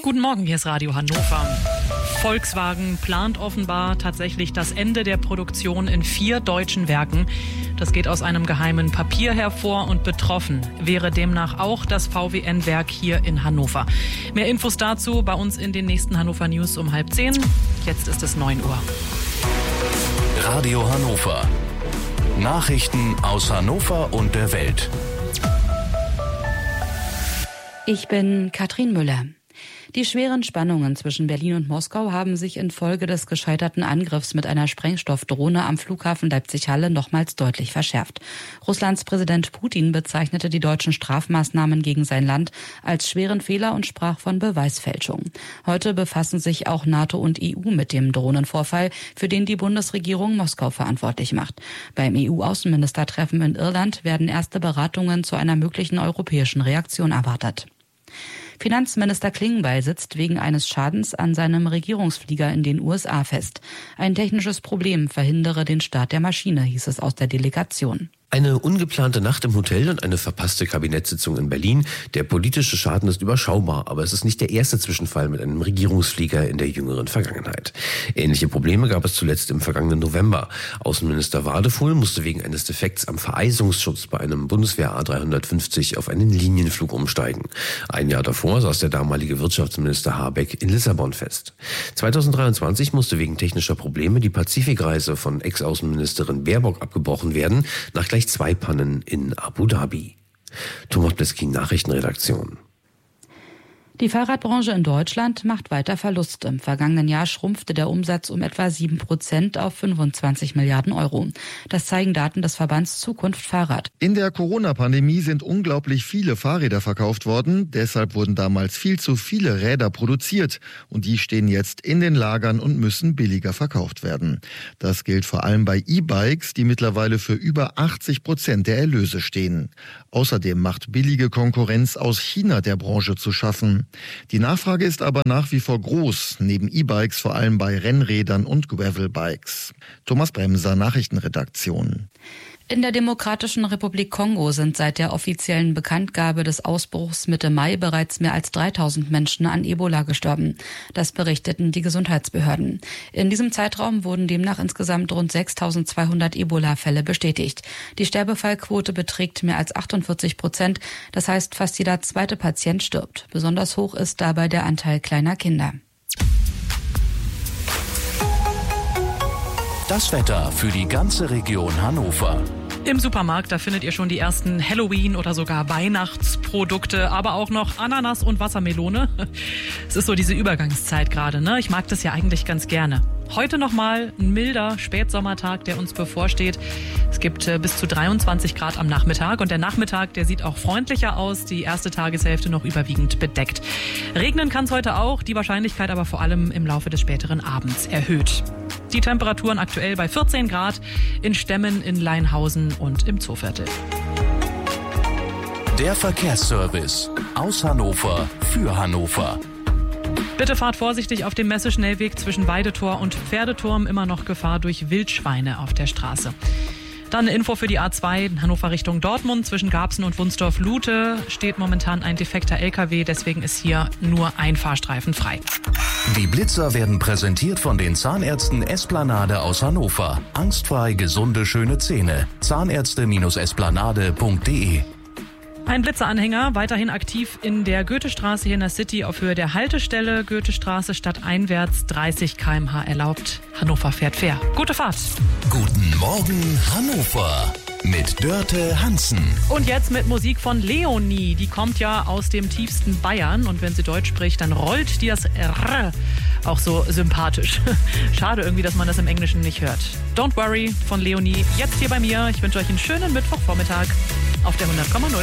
Guten Morgen, hier ist Radio Hannover. Volkswagen plant offenbar tatsächlich das Ende der Produktion in 4 deutschen Werken. Das geht aus einem geheimen Papier hervor und betroffen wäre demnach auch das VWN-Werk hier in Hannover. Mehr Infos dazu bei uns in den nächsten Hannover News um 9:30. Jetzt ist es 9 Uhr. Radio Hannover. Nachrichten aus Hannover und der Welt. Ich bin Katrin Müller. Die schweren Spannungen zwischen Berlin und Moskau haben sich infolge des gescheiterten Angriffs mit einer Sprengstoffdrohne am Flughafen Leipzig-Halle nochmals deutlich verschärft. Russlands Präsident Putin bezeichnete die deutschen Strafmaßnahmen gegen sein Land als schweren Fehler und sprach von Beweisfälschung. Heute befassen sich auch NATO und EU mit dem Drohnenvorfall, für den die Bundesregierung Moskau verantwortlich macht. Beim EU-Außenministertreffen in Irland werden erste Beratungen zu einer möglichen europäischen Reaktion erwartet. Finanzminister Klingbeil sitzt wegen eines Schadens an seinem Regierungsflieger in den USA fest. Ein technisches Problem verhindere den Start der Maschine, hieß es aus der Delegation. Eine ungeplante Nacht im Hotel und eine verpasste Kabinettssitzung in Berlin. Der politische Schaden ist überschaubar, aber es ist nicht der erste Zwischenfall mit einem Regierungsflieger in der jüngeren Vergangenheit. Ähnliche Probleme gab es zuletzt im vergangenen November. Außenminister Wadefuhl musste wegen eines Defekts am Vereisungsschutz bei einem Bundeswehr A350 auf einen Linienflug umsteigen. Ein Jahr davor saß der damalige Wirtschaftsminister Habeck in Lissabon fest. 2023 musste wegen technischer Probleme die Pazifikreise von Ex-Außenministerin Baerbock abgebrochen werden, nach gleich 2 Pannen in Abu Dhabi. Thomas Blisking, Nachrichtenredaktion. Die Fahrradbranche in Deutschland macht weiter Verluste. Im vergangenen Jahr schrumpfte der Umsatz um etwa 7% auf 25 Milliarden Euro. Das zeigen Daten des Verbands Zukunft Fahrrad. In der Corona-Pandemie sind unglaublich viele Fahrräder verkauft worden. Deshalb wurden damals viel zu viele Räder produziert. Und die stehen jetzt in den Lagern und müssen billiger verkauft werden. Das gilt vor allem bei E-Bikes, die mittlerweile für über 80% der Erlöse stehen. Außerdem macht billige Konkurrenz aus China der Branche zu schaffen. Die Nachfrage ist aber nach wie vor groß, neben E-Bikes vor allem bei Rennrädern und Gravelbikes. Thomas Bremser, Nachrichtenredaktion. In der Demokratischen Republik Kongo sind seit der offiziellen Bekanntgabe des Ausbruchs Mitte Mai bereits mehr als 3000 Menschen an Ebola gestorben. Das berichteten die Gesundheitsbehörden. In diesem Zeitraum wurden demnach insgesamt rund 6200 Ebola-Fälle bestätigt. Die Sterbefallquote beträgt mehr als 48%. Das heißt, fast jeder zweite Patient stirbt. Besonders hoch ist dabei der Anteil kleiner Kinder. Das Wetter für die ganze Region Hannover. Im Supermarkt, da findet ihr schon die ersten Halloween- oder sogar Weihnachtsprodukte, aber auch noch Ananas und Wassermelone. Es ist so diese Übergangszeit gerade, ne? Ich mag das ja eigentlich ganz gerne. Heute nochmal ein milder Spätsommertag, der uns bevorsteht. Es gibt bis zu 23 Grad am Nachmittag und der Nachmittag, der sieht auch freundlicher aus. Die erste Tageshälfte noch überwiegend bedeckt. Regnen kann es heute auch, die Wahrscheinlichkeit aber vor allem im Laufe des späteren Abends erhöht. Die Temperaturen aktuell bei 14 Grad in Stemmen, in Leinhausen und im Zooviertel. Der Verkehrsservice aus Hannover für Hannover. Bitte fahrt vorsichtig auf dem Messeschnellweg zwischen Weidetor und Pferdeturm. Immer noch Gefahr durch Wildschweine auf der Straße. Dann eine Info für die A2 in Hannover Richtung Dortmund. Zwischen Garbsen und Wunsdorf-Lute steht momentan ein defekter LKW. Deswegen ist hier nur ein Fahrstreifen frei. Die Blitzer werden präsentiert von den Zahnärzten Esplanade aus Hannover. Angstfrei gesunde, schöne Zähne. Zahnärzte-esplanade.de. Ein Blitzeranhänger, weiterhin aktiv in der Goethestraße hier in der City auf Höhe der Haltestelle. Goethestraße stadteinwärts 30 km/h erlaubt. Hannover fährt fair. Gute Fahrt. Guten Morgen Hannover mit Dörte Hansen. Und jetzt mit Musik von Leonie. Die kommt ja aus dem tiefsten Bayern. Und wenn sie Deutsch spricht, dann rollt die das R auch so sympathisch. Schade irgendwie, dass man das im Englischen nicht hört. Don't Worry von Leonie. Jetzt hier bei mir. Ich wünsche euch einen schönen Mittwochvormittag auf der 100,0.